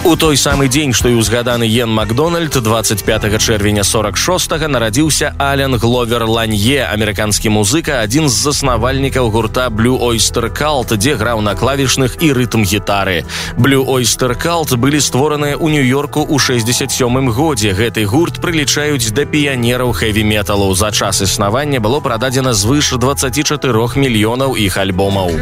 У той самы дзень, што і ўзгаданы Іэн Макдональд, 25 чэрвеня 46-га нарадзіўся Ален Гловер Ланье, амерыканскі музыка, адзін з заснавальнікаў гурта Blue Oyster Cult, дзе граў на клавішных і рытм-гітары. Blue Oyster Cult былі створаныя ў Нью-Йорку ў 67-м годзе. Гэты гурт прылічаюць да піянераў хэві-металу. За час існавання было прададзена звыш 24 мільёнаў іх альбомаў.